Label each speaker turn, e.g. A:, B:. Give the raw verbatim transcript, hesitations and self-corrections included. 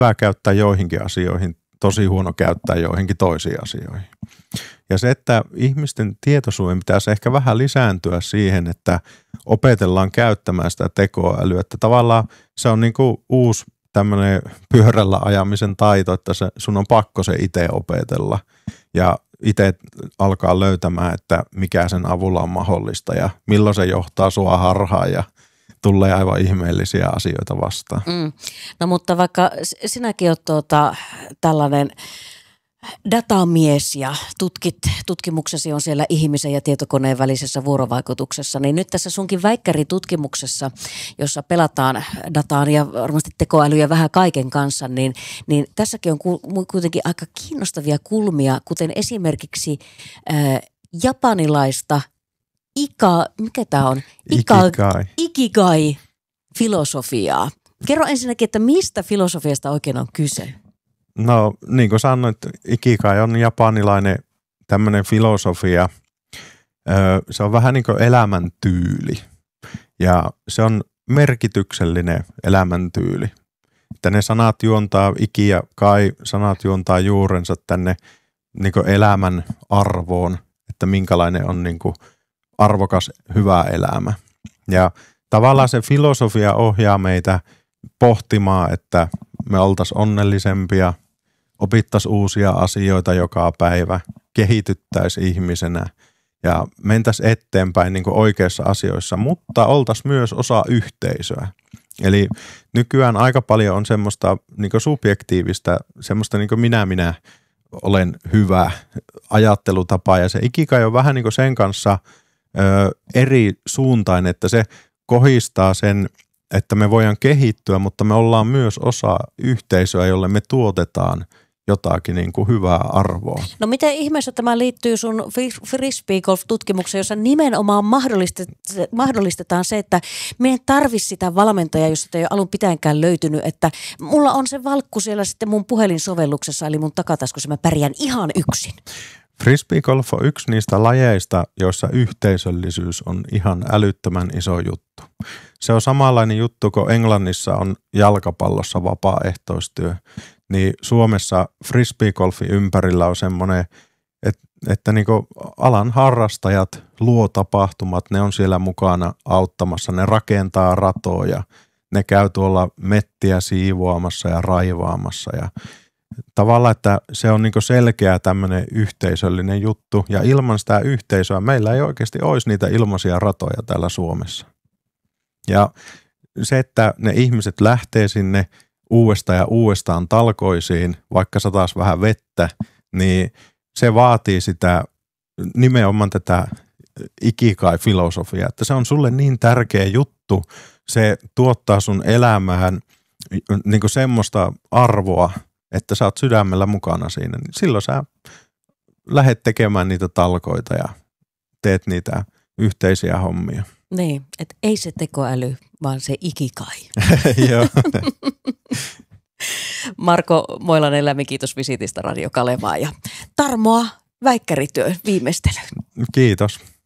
A: hyvä käyttää joihinkin asioihin, tosi huono käyttää joihinkin toisiin asioihin. Ja se, että ihmisten tietoisuuden pitäisi ehkä vähän lisääntyä siihen, että opetellaan käyttämään sitä tekoälyä, että tavallaan se on niin kuin uusi tämmöinen pyörällä ajamisen taito, että se, sun on pakko se itse opetella ja itse alkaa löytämään, että mikä sen avulla on mahdollista ja milloin se johtaa sua harhaan ja tulee aivan ihmeellisiä asioita vastaan.
B: Mm. No mutta vaikka sinäkin olet tuota, tällainen datamies ja tutkit, tutkimuksesi on siellä ihmisen ja tietokoneen välisessä vuorovaikutuksessa, niin nyt tässä sunkin väikkäritutkimuksessa, jossa pelataan dataan ja varmasti tekoälyä vähän kaiken kanssa, niin, niin tässäkin on kuitenkin aika kiinnostavia kulmia, kuten esimerkiksi ää, japanilaista ika, mikä tämä on? Ika,
A: Ikigai.
B: Ikigai-filosofiaa. Kerro ensinnäkin, että mistä filosofiasta oikein on kyse?
A: No niin kuin sanoit, Ikigai on japanilainen tämmöinen filosofia. Se on vähän niin kuin elämäntyyli ja se on merkityksellinen elämäntyyli. Että ne sanat juontaa, iki ja kai sanat juontaa juurensa tänne niin kuin elämän arvoon, että minkälainen on niin kuin arvokas, hyvä elämä. Ja tavallaan se filosofia ohjaa meitä pohtimaan, että me oltaisiin onnellisempia, opittaisiin uusia asioita joka päivä, kehityttäisiin ihmisenä ja mentäisiin eteenpäin niin kuin oikeissa asioissa, mutta oltaisiin myös osa yhteisöä. Eli nykyään aika paljon on semmoista niin kuin subjektiivista, semmoista niin kuin minä, minä olen hyvä ajattelutapa ja se Ikigai on vähän niin kuin sen kanssa ö, eri suuntainen, että se kohistaa sen, että me voidaan kehittyä, mutta me ollaan myös osa yhteisöä, jolle me tuotetaan jotakin niin kuin hyvää arvoa.
B: No miten ihmeessä tämä liittyy sun frisbeegolf-tutkimukseen, jossa nimenomaan mahdollistetaan se, että me ei tarvitse sitä valmentajaa, jos sitä ei ole alun pitäenkään löytynyt, että mulla on se valkku siellä sitten mun puhelinsovelluksessa, eli mun takataskussa mä pärjään ihan yksin.
A: Frisbeegolf on yksi niistä lajeista, joissa yhteisöllisyys on ihan älyttömän iso juttu. Se on samanlainen juttu, kun Englannissa on jalkapallossa vapaaehtoistyö, niin Suomessa frisbeegolfin ympärillä on semmoinen, että, että niin kuin alan harrastajat luo tapahtumat, ne on siellä mukana auttamassa, ne rakentaa ratoja, ne käy tuolla mettiä siivoamassa ja raivaamassa ja tavallaan, että se on niin kuin selkeä tämmöinen yhteisöllinen juttu ja ilman sitä yhteisöä meillä ei oikeasti olisi niitä ilmaisia ratoja täällä Suomessa. Ja se, että ne ihmiset lähtee sinne uudestaan ja uudestaan talkoisiin, vaikka sataisi vähän vettä, niin se vaatii sitä nimenomaan tätä Ikigai-filosofiaa, että se on sulle niin tärkeä juttu, se tuottaa sun elämään niin kuin semmoista arvoa, että sä oot sydämellä mukana siinä, niin silloin sä lähdet tekemään niitä talkoita ja teet niitä yhteisiä hommia.
B: Niin, että ei se tekoäly, vaan se Ikigai.
A: Joo.
B: Marko Moilanen, lämmin kiitos visitistä Radio Kalevaan ja tarmoa väikkärityön viimeistelyyn.
A: Kiitos.